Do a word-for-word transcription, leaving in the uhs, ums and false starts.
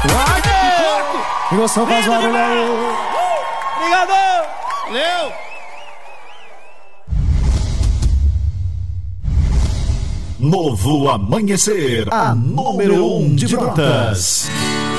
Emoção faz barulho aí. Obrigado! Valeu! Novo Amanhecer, a número um de Brotas.